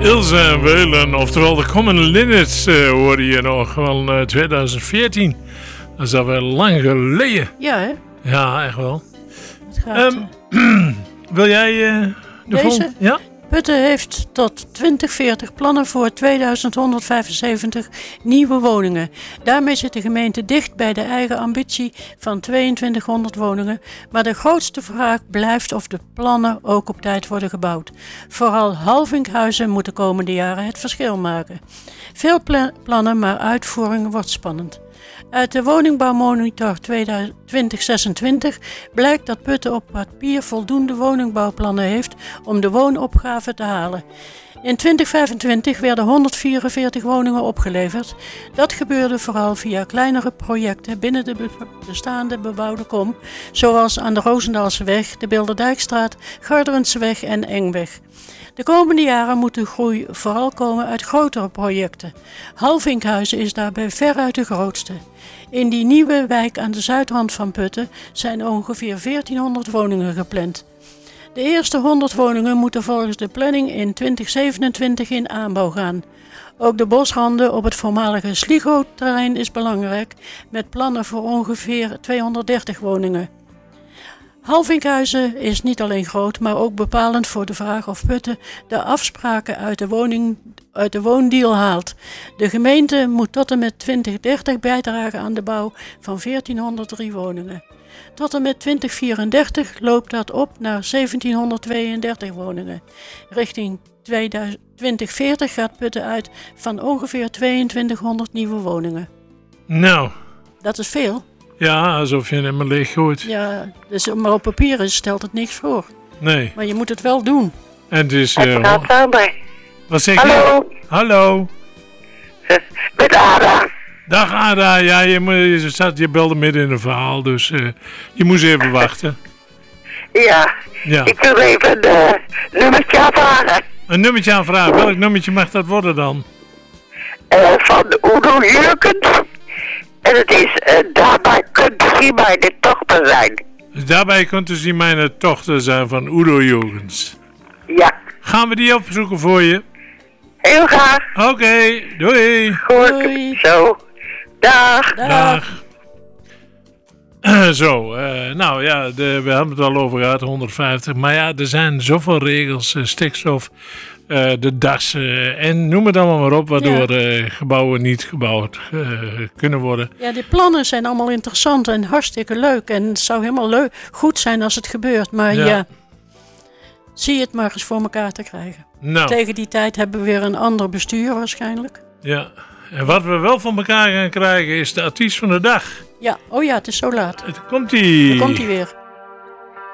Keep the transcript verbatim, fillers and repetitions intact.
Ilse en Welen, oftewel de Common Linnets, uh, hoorde je nog van uh, twintig veertien. Dat is alweer lang geleden. Ja, hè? Ja, echt wel. Het gaat, um, uh, wil jij uh, de deze? volgende? Ja? Putten heeft tot twintig veertig plannen voor tweeduizend honderdvijfenzeventig nieuwe woningen. Daarmee zit de gemeente dicht bij de eigen ambitie van tweeëntwintighonderd woningen. Maar de grootste vraag blijft of de plannen ook op tijd worden gebouwd. Vooral Halvinkhuizen moet de komende jaren het verschil maken. Veel pla- plannen, maar uitvoering wordt spannend. Uit de woningbouwmonitor twintig zesentwintig blijkt dat Putten op papier voldoende woningbouwplannen heeft om de woonopgave te halen. In twintig vijfentwintig werden honderdvierenveertig woningen opgeleverd. Dat gebeurde vooral via kleinere projecten binnen de bestaande bebouwde kom, zoals aan de Roosendaalseweg, de Bilderdijkstraat, Garderenseweg en Engweg. De komende jaren moet de groei vooral komen uit grotere projecten. Halvinkhuizen is daarbij veruit de grootste. In die nieuwe wijk aan de zuidrand van Putten zijn ongeveer veertienhonderd woningen gepland. De eerste honderd woningen moeten volgens de planning in twintig zevenentwintig in aanbouw gaan. Ook de bosranden op het voormalige Sligo-terrein is belangrijk, met plannen voor ongeveer tweehonderddertig woningen. Halvinkhuizen is niet alleen groot, maar ook bepalend voor de vraag of Putten de afspraken uit de, woning, uit de woondeal haalt. De gemeente moet tot en met twintig dertig bijdragen aan de bouw van veertienhonderddrie woningen. Tot en met twintig vierendertig loopt dat op naar zeventienhonderdtweeëndertig woningen. Richting twintig veertig gaat Putten uit van ongeveer tweeëntwintighonderd nieuwe woningen. Nou. Dat is veel. Ja, alsof je hem leeg gooit. Ja, dus, maar op papier is, stelt het niks voor. Nee. Maar je moet het wel doen. En het is... Het Uh, gaat samen. Wat zeg Hallo. je? Hallo. Met Ada. Dag Ada. Ja, je, je, zat, je belde midden in een verhaal, dus uh, je moest even wachten. Ja. Ja. Ik wil even een uh, nummertje aanvragen. Een nummertje aanvragen. Welk nummertje mag dat worden dan? Uh, van Udo Jurkens. En het is, uh, daarbij kunt u mijn dochter zijn. Dus daarbij kunt u zien mijn dochter zijn van Udo Jurkens. Ja. Gaan we die opzoeken voor je? Heel graag. Oké, okay, doei. Goed, doei. Zo. Dag. Dag. Dag. Uh, zo, uh, nou ja, de, we hebben het al over gehad, honderdvijftig. Maar ja, er zijn zoveel regels, uh, stikstof, uh, de das uh, en noem het allemaal maar op, waardoor ja. uh, gebouwen niet gebouwd uh, kunnen worden. Ja, die plannen zijn allemaal interessant en hartstikke leuk. En het zou helemaal leuk, goed zijn als het gebeurt. Maar ja, ja zie het maar eens voor elkaar te krijgen. Nou. Tegen die tijd hebben we weer een ander bestuur waarschijnlijk. Ja, en wat we wel van elkaar gaan krijgen is de artiest van de dag. Ja, oh ja, het is zo laat. Het komt-ie. Daar komt hij weer.